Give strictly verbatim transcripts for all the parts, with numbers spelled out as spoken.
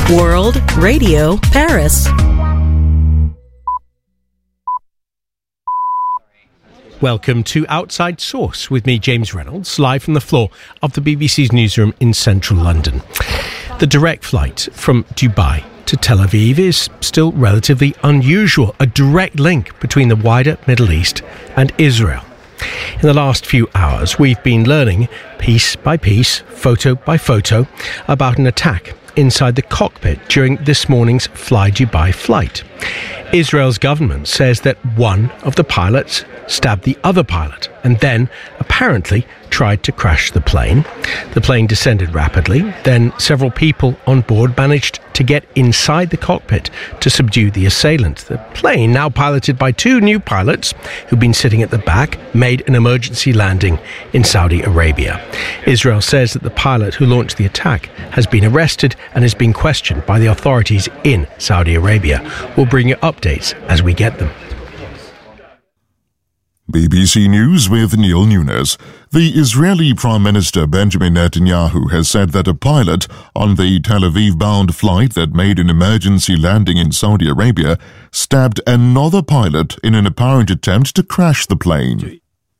World Radio Paris. Welcome to Outside Source with me, James Reynolds, live from the floor of the B B C's newsroom in central London. The direct flight from Dubai to Tel Aviv is still relatively unusual, a direct link between the wider Middle East and Israel. In the last few hours, we've been learning, piece by piece, photo by photo, about an attack inside the cockpit during this morning's Fly Dubai flight. Israel's government says that one of the pilots stabbed the other pilot and then apparently tried to crash the plane. The plane descended rapidly. Then several people on board managed to get inside the cockpit to subdue the assailant. The plane, now piloted by two new pilots who've been sitting at the back, made an emergency landing in Saudi Arabia. Israel says that the pilot who launched the attack has been arrested and is being questioned by the authorities in Saudi Arabia. We'll bring you updates as we get them. B B C News with Neil Nunes. The Israeli Prime Minister Benjamin Netanyahu has said that a pilot on the Tel Aviv-bound flight that made an emergency landing in Saudi Arabia stabbed another pilot in an apparent attempt to crash the plane.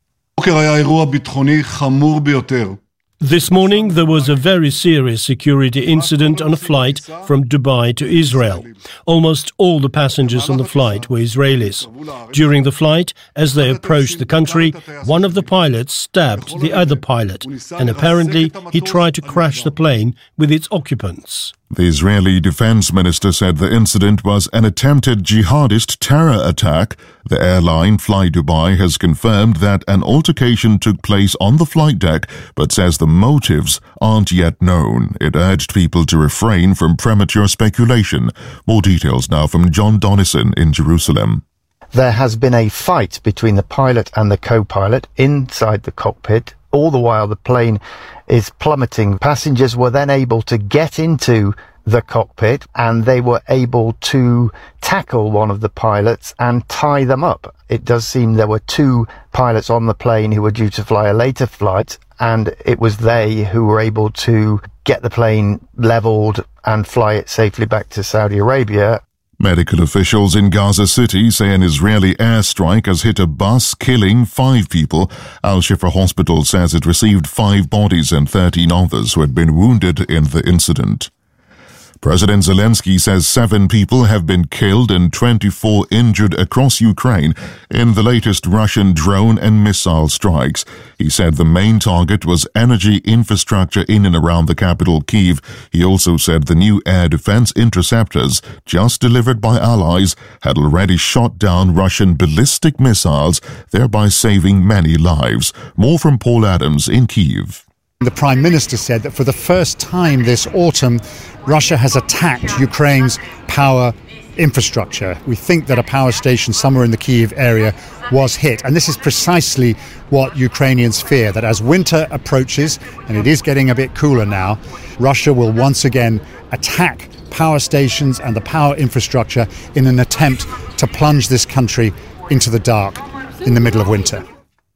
This morning, there was a very serious security incident on a flight from Dubai to Israel. Almost all the passengers on the flight were Israelis. During the flight, as they approached the country, one of the pilots stabbed the other pilot, and apparently he tried to crash the plane with its occupants. The Israeli defense minister said the incident was an attempted jihadist terror attack. The airline Fly Dubai has confirmed that an altercation took place on the flight deck, but says the motives aren't yet known. It urged people to refrain from premature speculation. More details now from John Donnison in Jerusalem. There has been a fight between the pilot and the co-pilot inside the cockpit. All the while the plane is plummeting. Passengers were then able to get into the cockpit and they were able to tackle one of the pilots and tie them up. It does seem there were two pilots on the plane who were due to fly a later flight, and it was they who were able to get the plane leveled and fly it safely back to Saudi Arabia. Medical officials in Gaza City say an Israeli airstrike has hit a bus, killing five people. Al-Shifa Hospital says it received five bodies and thirteen others who had been wounded in the incident. President Zelensky says seven people have been killed and twenty-four injured across Ukraine in the latest Russian drone and missile strikes. He said the main target was energy infrastructure in and around the capital, Kyiv. He also said the new air defense interceptors, just delivered by allies, had already shot down Russian ballistic missiles, thereby saving many lives. More from Paul Adams in Kyiv. The Prime Minister said that for the first time this autumn, Russia has attacked Ukraine's power infrastructure. We think that a power station somewhere in the Kyiv area was hit. And this is precisely what Ukrainians fear, that as winter approaches, and it is getting a bit cooler now, Russia will once again attack power stations and the power infrastructure in an attempt to plunge this country into the dark in the middle of winter.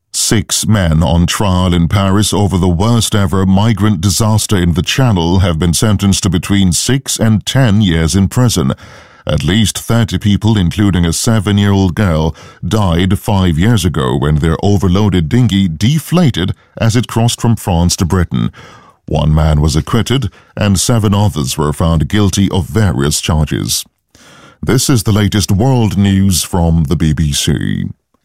Six men on trial in Paris over the worst ever migrant disaster in the Channel have been sentenced to between six and ten years in prison. At least thirty people, including a seven-year-old girl, died five years ago when their overloaded dinghy deflated as it crossed from France to Britain. One man was acquitted and seven others were found guilty of various charges. This is the latest world news from the B B C.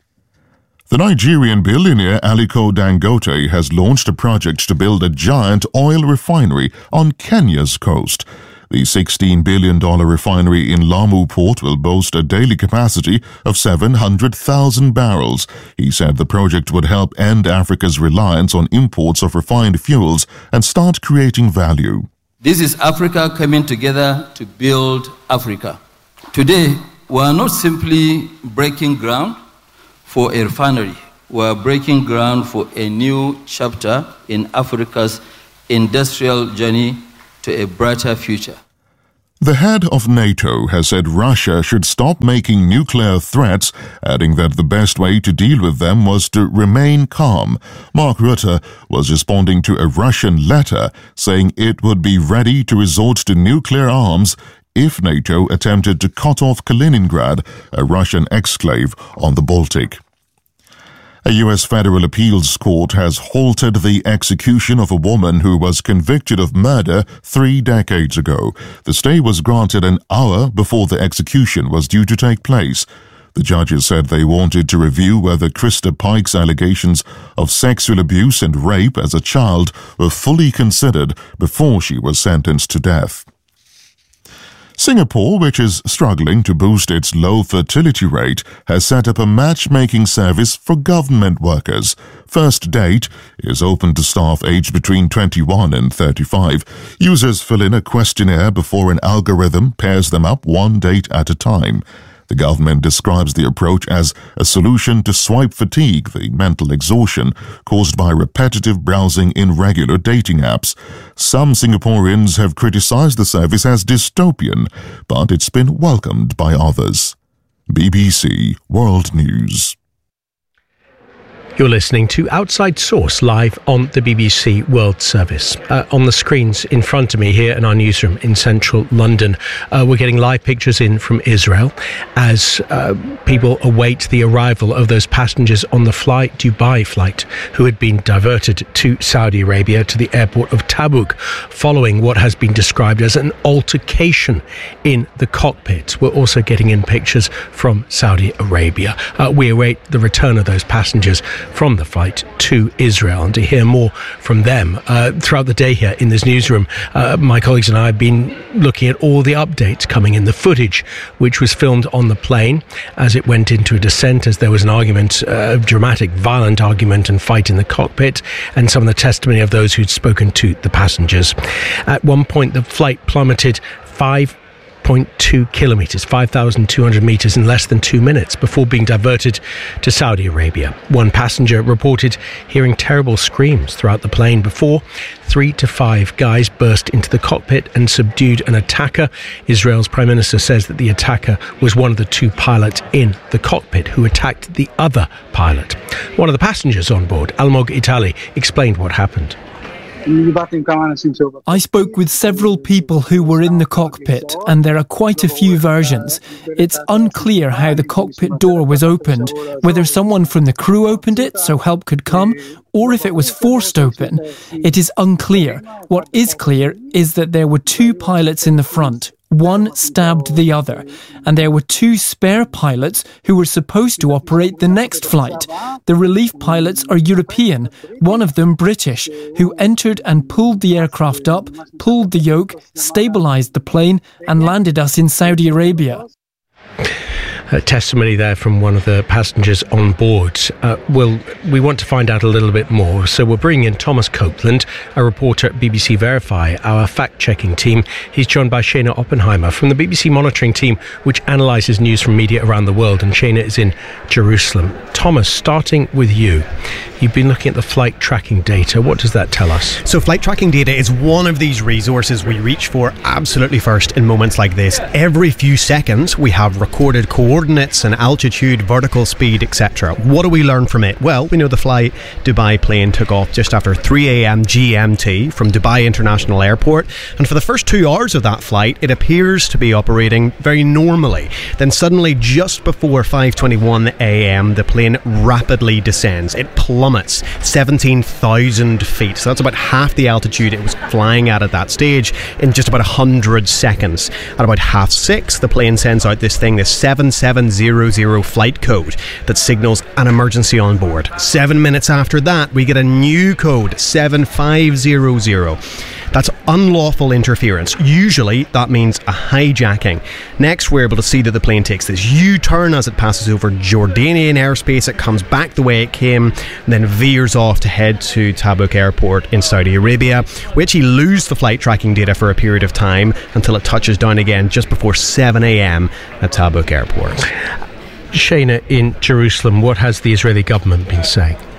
The Nigerian billionaire Aliko Dangote has launched a project to build a giant oil refinery on Kenya's coast. The sixteen billion dollars refinery in Lamu Port will boast a daily capacity of seven hundred thousand barrels. He said the project would help end Africa's reliance on imports of refined fuels and start creating value. This is Africa coming together to build Africa. Today, we are not simply breaking ground for a refinery. We are breaking ground for a new chapter in Africa's industrial journey to a brighter future. The head of NATO has said Russia should stop making nuclear threats, adding that the best way to deal with them was to remain calm. Mark Rutte was responding to a Russian letter saying it would be ready to resort to nuclear arms if NATO attempted to cut off Kaliningrad, a Russian exclave on the Baltic. A U S federal appeals court has halted the execution of a woman who was convicted of murder three decades ago. The stay was granted an hour before the execution was due to take place. The judges said they wanted to review whether Krista Pike's allegations of sexual abuse and rape as a child were fully considered before she was sentenced to death. Singapore, which is struggling to boost its low fertility rate, has set up a matchmaking service for government workers. First Date is open to staff aged between twenty-one and thirty-five. Users fill in a questionnaire before an algorithm pairs them up one date at a time. The government describes the approach as a solution to swipe fatigue, the mental exhaustion caused by repetitive browsing in regular dating apps. Some Singaporeans have criticized the service as dystopian, but it's been welcomed by others. B B C World News. You're listening to Outside Source live on the B B C World Service. Uh, on the screens in front of me here in our newsroom in central London, uh, we're getting live pictures in from Israel as uh, people await the arrival of those passengers on the Fly Dubai flight who had been diverted to Saudi Arabia to the airport of Tabuk following what has been described as an altercation in the cockpit. We're also getting in pictures from Saudi Arabia. Uh, we await the return of those passengers from the flight to Israel, and to hear more from them uh, throughout the day here in this newsroom, uh, my colleagues and I have been looking at all the updates coming in, the footage which was filmed on the plane as it went into a descent, as there was an argument, a uh, dramatic, violent argument and fight in the cockpit, and some of the testimony of those who'd spoken to the passengers. At one point, the flight plummeted five point two kilometres, five thousand two hundred metres in less than two minutes before being diverted to Saudi Arabia. One passenger reported hearing terrible screams throughout the plane before three to five guys burst into the cockpit and subdued an attacker. Israel's Prime Minister says that the attacker was one of the two pilots in the cockpit who attacked the other pilot. One of the passengers on board, Almog Itali, explained what happened. I spoke with several people who were in the cockpit, and there are quite a few versions. It's unclear how the cockpit door was opened, whether someone from the crew opened it so help could come, or if it was forced open. It is unclear. What is clear is that there were two pilots in the front. One stabbed the other, and there were two spare pilots who were supposed to operate the next flight. The relief pilots are European, one of them British, who entered and pulled the aircraft up, pulled the yoke, stabilised the plane, and landed us in Saudi Arabia. Uh, testimony there from one of the passengers on board. Uh, well, we want to find out a little bit more, so we're bringing in Thomas Copeland, a reporter at B B C Verify, our fact-checking team. He's joined by Shana Oppenheimer from the B B C monitoring team, which analyses news from media around the world, and Shana is in Jerusalem. Thomas, starting with you. You've been looking at the flight tracking data. What does that tell us? So flight tracking data is one of these resources we reach for absolutely first in moments like this. Every few seconds we have recorded coordinates and altitude, vertical speed, et cetera. What do we learn from it? Well, we know the Fly Dubai plane took off just after three a.m. G M T from Dubai International Airport, and for the first two hours of that flight it appears to be operating very normally. Then suddenly, just before five twenty-one a.m, the plane rapidly descends. It plummets seventeen thousand feet, so that's about half the altitude it was flying at at that stage in just about one hundred seconds. At about half six, the plane sends out this thing, this seven seven zero zero flight code that signals an emergency on board. Seven minutes after that, we get a new code, seven five zero zero. That's unlawful interference. Usually that means a hijacking. Next, we're able to see that the plane takes this U-turn as it passes over Jordanian airspace. It comes back the way it came, and then veers off to head to Tabuk Airport in Saudi Arabia. We actually lose the flight tracking data for a period of time until it touches down again just before seven a.m. at Tabuk Airport. Shana, in Jerusalem, what has the Israeli government been saying?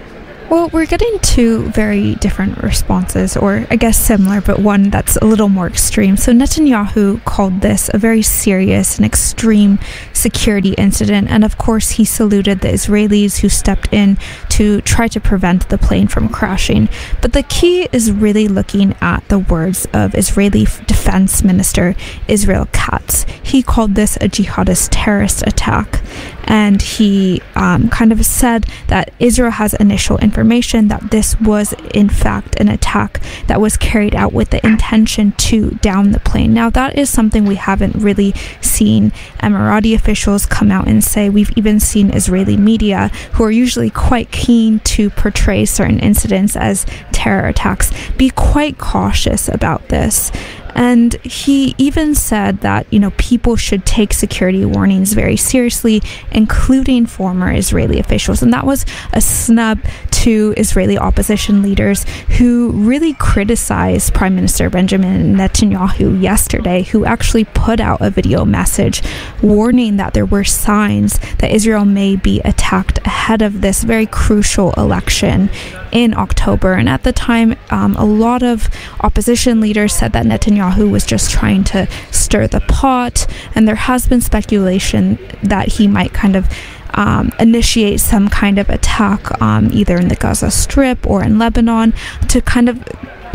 Well, we're getting two very different responses, or I guess similar, but one that's a little more extreme. So Netanyahu called this a very serious and extreme security incident, and of course he saluted the Israelis who stepped in to try to prevent the plane from crashing. But the key is really looking at the words of Israeli Defense Minister Israel Katz. He called this a jihadist terrorist attack, and he um, kind of said that Israel has initial information that this was in fact an attack that was carried out with the intention to down the plane. Now that is something we haven't really seen Emirati officials come out and say. We've even seen Israeli media, who are usually quite keen to portray certain incidents as terror attacks, be quite cautious about this. And he even said that, you know, people should take security warnings very seriously, including former Israeli officials. And that was a snub to Israeli opposition leaders who really criticized Prime Minister Benjamin Netanyahu yesterday, who actually put out a video message warning that there were signs that Israel may be attacked ahead of this very crucial election in October. And at the time, um, a lot of opposition leaders said that Netanyahu was just trying to stir the pot, and there has been speculation that he might kind of um, initiate some kind of attack um, either in the Gaza Strip or in Lebanon to kind of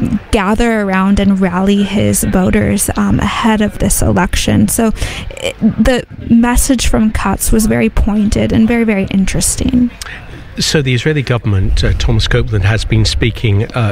gather around and rally his voters um, ahead of this election. So it, the message from Katz was very pointed and very, very interesting. So the Israeli government, uh, Thomas Copeland, has been speaking uh,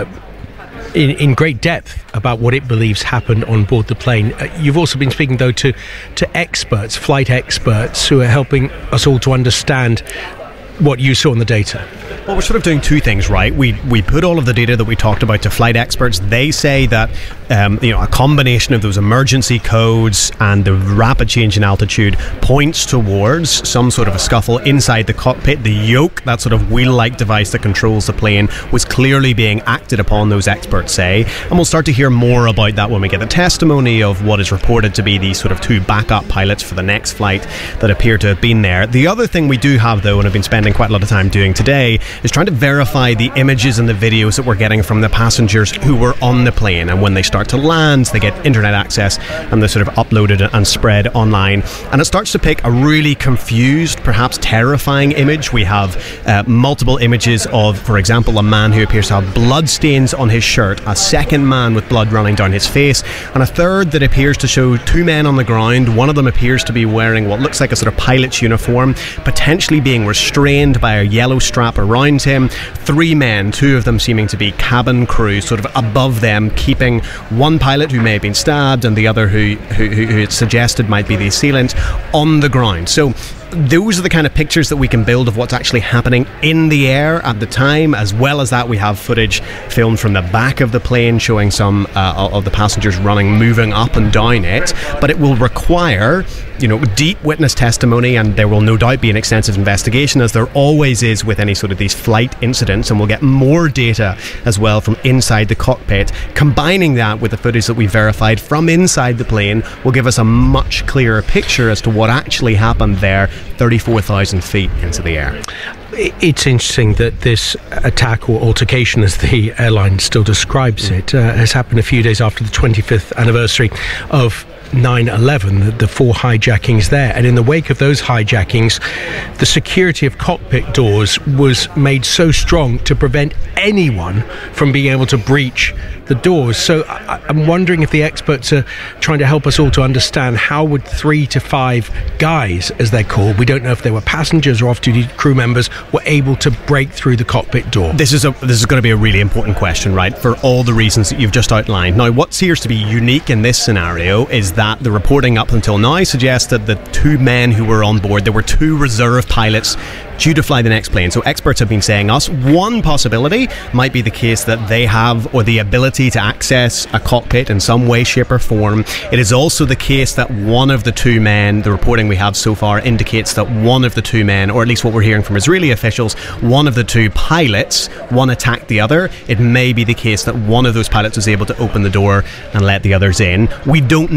in, in great depth about what it believes happened on board the plane. Uh, you've also been speaking, though, to, to experts, flight experts, who are helping us all to understand what you saw in the data. Well, we're sort of doing two things, right? We we put all of the data that we talked about to flight experts. They say that um, you know, a combination of those emergency codes and the rapid change in altitude points towards some sort of a scuffle inside the cockpit. The yoke, that sort of wheel-like device that controls the plane, was clearly being acted upon, those experts say. And we'll start to hear more about that when we get the testimony of what is reported to be these sort of two backup pilots for the next flight that appear to have been there. The other thing we do have, though, and have been spending quite a lot of time doing today, is trying to verify the images and the videos that we're getting from the passengers who were on the plane. And when they start to land, they get internet access and they're sort of uploaded and spread online. And it starts to pick a really confused, perhaps terrifying image. We have uh, multiple images of, for example, a man who appears to have blood stains on his shirt, a second man with blood running down his face, and a third that appears to show two men on the ground. One of them appears to be wearing what looks like a sort of pilot's uniform, potentially being restrained by a yellow strap around him. Three men, two of them seeming to be cabin crew, sort of above them, keeping one pilot who may have been stabbed and the other who, who, who it's suggested might be the assailant on the ground. So those are the kind of pictures that we can build of what's actually happening in the air at the time. As well as that, we have footage filmed from the back of the plane showing some uh, of the passengers running, moving up and down it. But it will require, you know, deep witness testimony, and there will no doubt be an extensive investigation, as there always is with any sort of these flight incidents, and we'll get more data as well from inside the cockpit. Combining that with the footage that we verified from inside the plane will give us a much clearer picture as to what actually happened there, thirty-four thousand feet into the air. It's interesting that this attack, or altercation as the airline still describes it, uh, has happened a few days after the twenty-fifth anniversary of nine eleven, the, the four hijackings there. And in the wake of those hijackings, the security of cockpit doors was made so strong to prevent anyone from being able to breach the doors. So I, I'm wondering if the experts are trying to help us all to understand how would three to five guys, as they're called, we don't know if they were passengers or off-duty crew members, were able to break through the cockpit door. This is a this is going to be a really important question, right, for all the reasons that you've just outlined. Now, what appears to be unique in this scenario is that the reporting up until now suggests that the two men who were on board, there were two reserve pilots due to fly the next plane. So experts have been saying us one possibility might be the case that they have, or the ability to access a cockpit in some way, shape or form. It is also the case that one of the two men, the reporting we have so far indicates that one of the two men, or at least what we're hearing from Israeli officials, one of the two pilots, one attacked the other. It may be the case that one of those pilots was able to open the door and let the others in. We don't know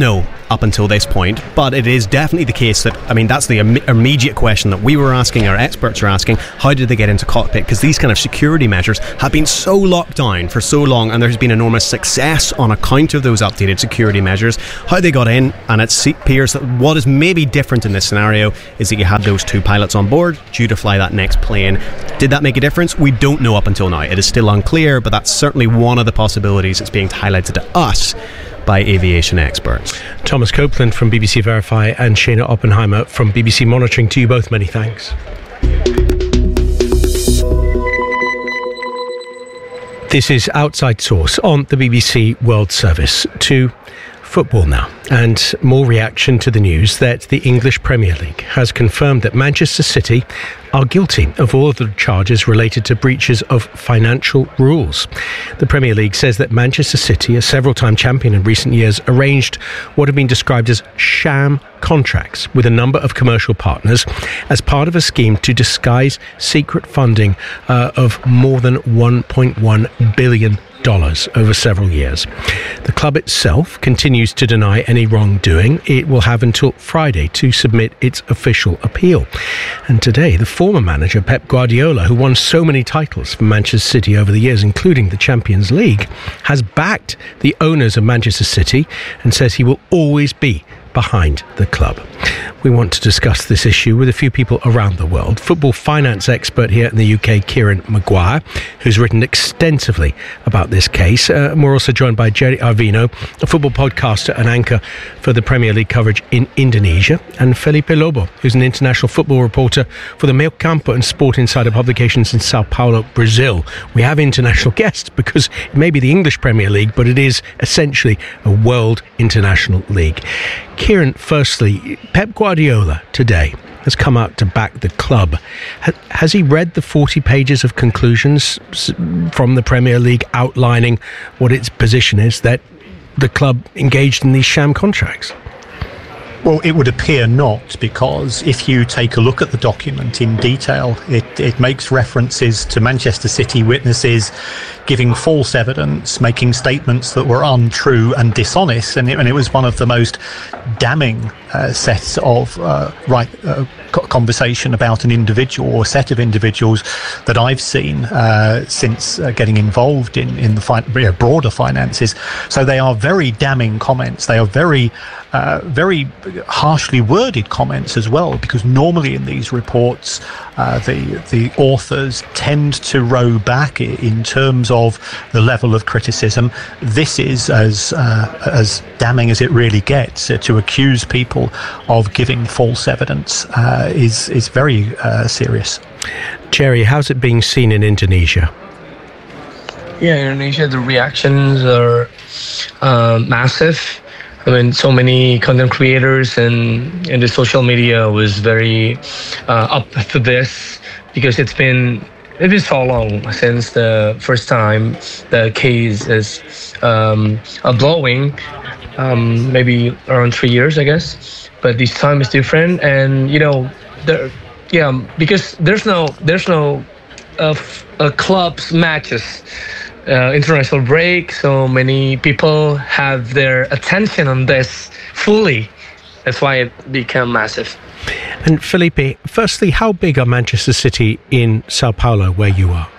up until this point, but it is definitely the case that, I mean, that's the im- immediate question that we were asking, our experts are asking, how did they get into cockpit? Because these kind of security measures have been so locked down for so long, and there's been enormous success on account of those updated security measures. How they got in, and it appears that what is maybe different in this scenario is that you had those two pilots on board due to fly that next plane. Did that make a difference? We don't know up until now. It is still unclear, but that's certainly one of the possibilities that's being highlighted to us by aviation experts. Thomas Copeland from B B C Verify and Shana Oppenheimer from B B C Monitoring. To you both, many thanks. This is Outside Source on the B B C World Service. To football now, and more reaction to the news that the English Premier League has confirmed that Manchester City are guilty of all of the charges related to breaches of financial rules. The Premier League says that Manchester City, a several-time champion in recent years, arranged what have been described as sham contracts with a number of commercial partners as part of a scheme to disguise secret funding uh, of more than one point one billion dollars over several years. The club itself continues to deny any wrongdoing. It will have until Friday to submit its official appeal. And today, the former manager, Pep Guardiola, who won so many titles for Manchester City over the years, including the Champions League, has backed the owners of Manchester City and says he will always be behind the club. We want to discuss this issue with a few people around the world. Football finance expert here in the U K, Kieran Maguire, who's written extensively about this case. Uh, and we're also joined by Jerry Arvino, a football podcaster and anchor for the Premier League coverage in Indonesia, and Felipe Lobo, who's an international football reporter for the Meio Campo and Sport Insider publications in Sao Paulo, Brazil. We have international guests because it may be the English Premier League, but it is essentially a world international league. Kieran, firstly, Pep Guardiola today has come out to back the club. Ha- has he read the forty pages of conclusions from the Premier League outlining what its position is, that the club engaged in these sham contracts? Well, it would appear not, because if you take a look at the document in detail, it, it makes references to Manchester City witnesses giving false evidence, making statements that were untrue and dishonest, and it, and it was one of the most damning uh, sets of uh, right uh, conversation about an individual or set of individuals that I've seen uh, since uh, getting involved in, in the fi- broader finances. So they are very damning comments. They are very, uh, very harshly worded comments as well, because normally in these reports uh, the the authors tend to row back in terms of the level of criticism. This is as uh, as damning as it really gets. Uh, to accuse people of giving false evidence uh, is is very uh, serious. Jerry, how's it being seen in Indonesia? Yeah, in Indonesia, the reactions are uh, massive. I mean, so many content creators and, and the social media was very uh, up to this, because it's been it's been so long since the first time the case is um, uh, blowing, um, maybe around three years, I guess. But this time is different, and you know, there, yeah, because there's no there's no uh, f- uh, clubs matches. Uh, international break, so many people have their attention on this fully. That's why it became massive. And Felipe, firstly, how big are Manchester City in Sao Paulo, where you are?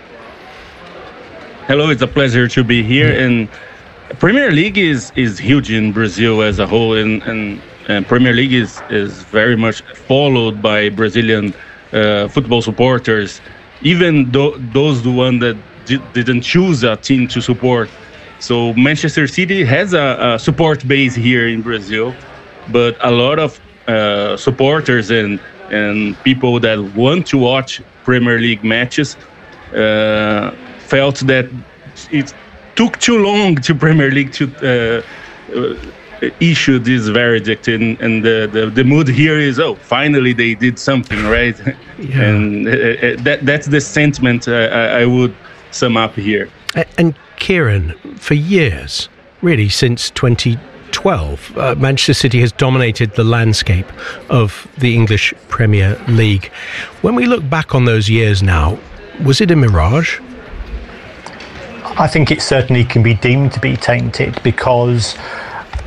Hello, it's a pleasure to be here. Yeah. And Premier League is, is huge in Brazil as a whole, and, and, and Premier League is, is very much followed by Brazilian uh, football supporters, even though those the one that didn't choose a team to support. So Manchester City has a, a support base here in Brazil, but a lot of uh, supporters and and people that want to watch Premier League matches uh, felt that it took too long to Premier League to uh, uh, issue this verdict, and, and the, the, the mood here is, oh, finally they did something, right? Yeah. And uh, that that's the sentiment uh, I, I would sum up here. And Kieran, for years, really since twenty twelve, uh, Manchester City has dominated the landscape of the English Premier League. When we look back on those years now, was it a mirage? I think it certainly can be deemed to be tainted, because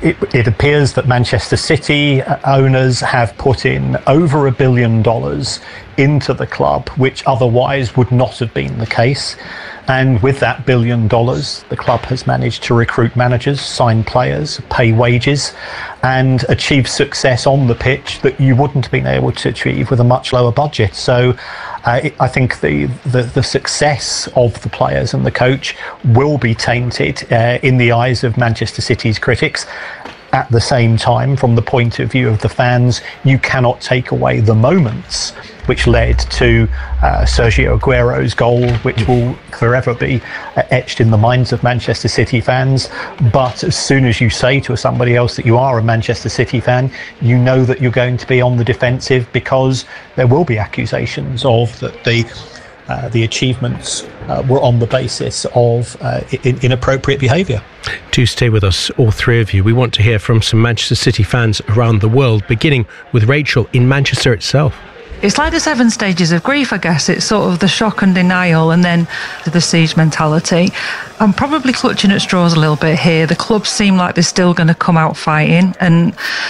it, it appears that Manchester City owners have put in over a billion dollars into the club, which otherwise would not have been the case. And with that billion dollars, the club has managed to recruit managers, sign players, pay wages, and achieve success on the pitch that you wouldn't have been able to achieve with a much lower budget. So uh, it, I think the, the, the success of the players and the coach will be tainted uh, in the eyes of Manchester City's critics. At the same time, from the point of view of the fans, you cannot take away the moments which led to uh, Sergio Aguero's goal, which will forever be uh, etched in the minds of Manchester City fans. But as soon as you say to somebody else that you are a Manchester City fan, you know that you're going to be on the defensive, because there will be accusations of that the Uh, the achievements uh, were on the basis of uh, in- inappropriate behaviour. Do stay with us, all three of you. We want to hear from some Manchester City fans around the world, beginning with Rachel in Manchester itself. It's like the seven stages of grief, I guess. It's sort of the shock and denial, and then the siege mentality. I'm probably clutching at straws a little bit here. The clubs seem like they're still going to come out fighting, and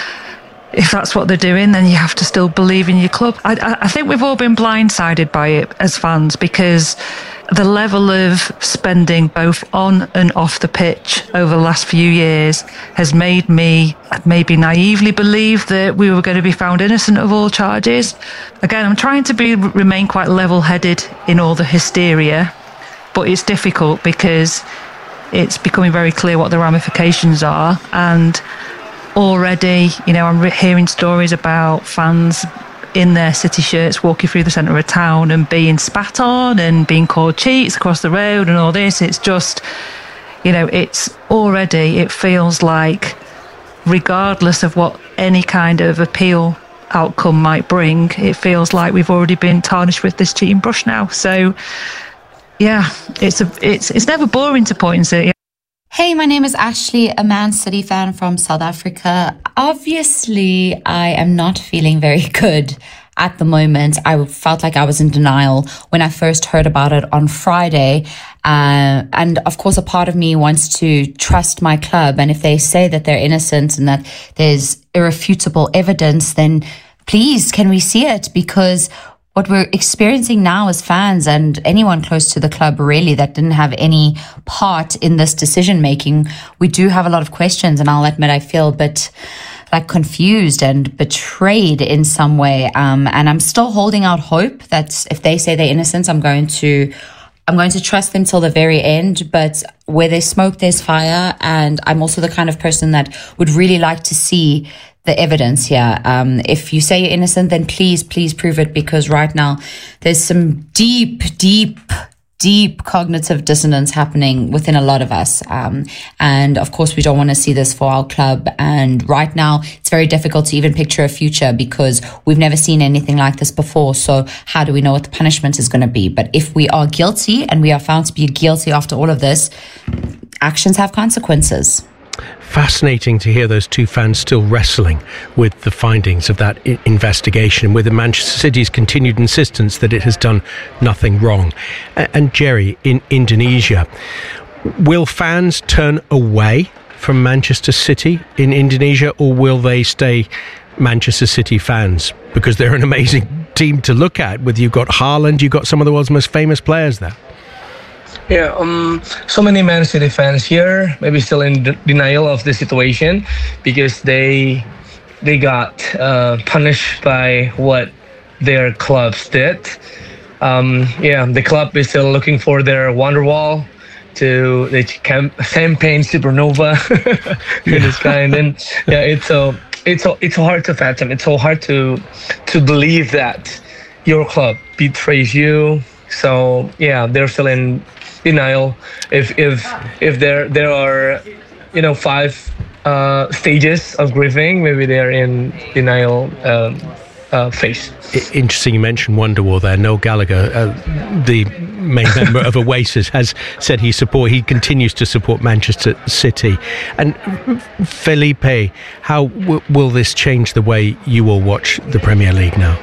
if that's what they're doing, then you have to still believe in your club. I, I think we've all been blindsided by it as fans, because the level of spending both on and off the pitch over the last few years has made me maybe naively believe that we were going to be found innocent of all charges. Again, I'm trying to be remain quite level-headed in all the hysteria, but it's difficult because it's becoming very clear what the ramifications are. And already, you know, I'm hearing stories about fans in their City shirts walking through the centre of town and being spat on and being called cheats across the road and all this. It's just, you know, it's already, it feels like, regardless of what any kind of appeal outcome might bring, it feels like we've already been tarnished with this cheating brush now. So, yeah, it's a, it's it's never boring to point and say, Hey, my name is Ashley, a Man City fan from South Africa. Obviously, I am not feeling very good at the moment. I felt like I was in denial when I first heard about it on Friday. Uh, and of course, a part of me wants to trust my club. And if they say that they're innocent and that there's irrefutable evidence, then please, can we see it? Because what we're experiencing now as fans, and anyone close to the club really that didn't have any part in this decision making, we do have a lot of questions, and I'll admit I feel a bit like confused and betrayed in some way. Um, and I'm still holding out hope that if they say they're innocent, I'm going to I'm going to trust them till the very end. But where there's smoke, there's fire, and I'm also the kind of person that would really like to see the evidence here. Um, if you say you're innocent, then please, please prove it, because right now there's some deep, deep, deep cognitive dissonance happening within a lot of us. Um, and of course, we don't want to see this for our club. And right now, it's very difficult to even picture a future because we've never seen anything like this before. So how do we know what the punishment is going to be? But if we are guilty and we are found to be guilty after all of this, actions have consequences. Fascinating to hear those two fans still wrestling with the findings of that I- investigation, with the Manchester City's continued insistence that it has done nothing wrong. A- and Jerry, in Indonesia, will fans turn away from Manchester City in Indonesia, or will they stay Manchester City fans? Because they're an amazing team to look at. With you've got Haaland, you've got some of the world's most famous players there. Yeah, um, so many Man City fans here maybe still in de- denial of the situation because they they got uh, punished by what their clubs did. Um, yeah, the club is still looking for their Wonderwall to the camp- champagne supernova in the sky, and then yeah, it's so it's so it's so hard to fathom. It's so hard to to believe that your club betrays you. So yeah, they're still in denial. If if if there there are, you know, five uh, stages of grieving, maybe they're in denial um, uh, phase. Interesting you mentioned Wonderwall there. Noel Gallagher, uh, the main member of Oasis, has said he support he continues to support Manchester City. And Felipe, how w- will this change the way you will watch the Premier League now?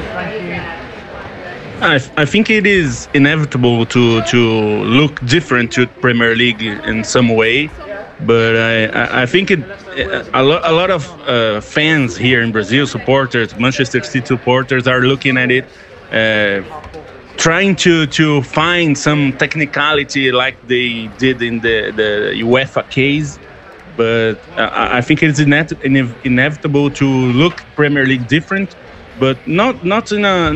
I, I think it is inevitable to to look different to Premier League in some way, But I, I think it, a, lot, a lot of uh, fans here in Brazil, supporters, Manchester City supporters, are looking at it, uh, trying to, to find some technicality like they did in the, the UEFA case. But I, I think it's inet- inevitable to look Premier League different, but not not in a